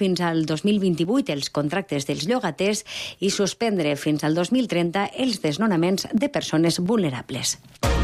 fins al 2028 els contractes dels llogaters i suspendre fins al 2030 els desnonaments de persones vulnerables.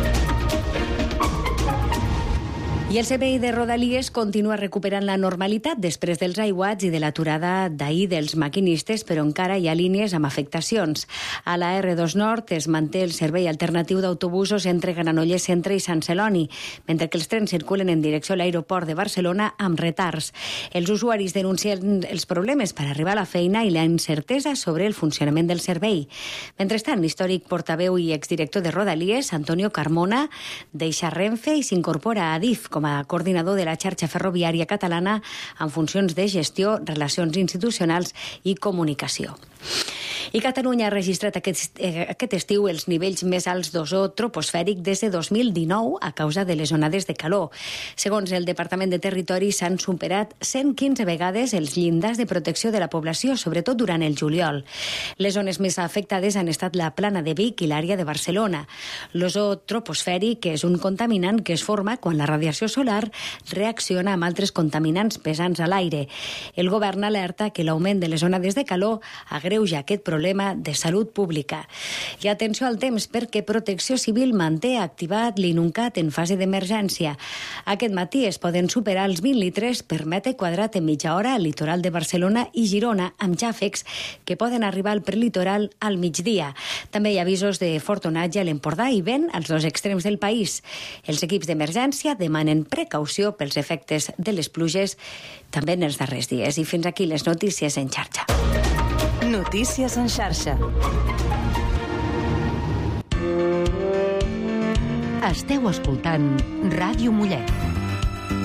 I el servei de Rodalies continua recuperant la normalitat després dels aiguats i de l'aturada d'ahir dels maquinistes, però encara hi ha línies amb afectacions. A la R2 Nord es manté el servei alternatiu d'autobusos entre Granollers Centre i Sant Celoni, mentre que els trens circulen en direcció a l'aeroport de Barcelona amb retards. Els usuaris denuncien els problemes per arribar a la feina i la incertesa sobre el funcionament del servei. Mentrestant, l'històric portaveu i exdirector de Rodalies, Antonio Carmona, deixa Renfe i s'incorpora a Adif com a coordinador de la xarxa ferroviària catalana en funcions de gestió, relacions institucionals i comunicació. I Catalunya ha registrat aquest estiu els nivells més alts d'ozó troposfèric des de 2019 a causa de les onades de calor. Segons el Departament de Territori, s'han superat 115 vegades els llindars de protecció de la població, sobretot durant el juliol. Les zones més afectades han estat la Plana de Vic i l'àrea de Barcelona. L'ozó troposfèric és un contaminant que es forma quan la radiació solar reacciona amb altres contaminants pesants a l'aire. El govern alerta que l'augment de les onades de calor agreuja aquest problema de salut pública. I atenció al temps, perquè Protecció Civil manté activat l'INUNCAT en fase d'emergència. Aquest matí es poden superar els 20 litres per metre quadrat en mitja hora al litoral de Barcelona i Girona, amb xàfecs que poden arribar al prelitoral al migdia. També hi ha avisos de fort onatge a l'Empordà i vent als dos extrems del país. Els equips d'emergència demanen precaució pels efectes de les pluges també en els darrers dies. I fins aquí les notícies en xarxa. Notícies en xarxa. Esteu escoltant Ràdio Mollet.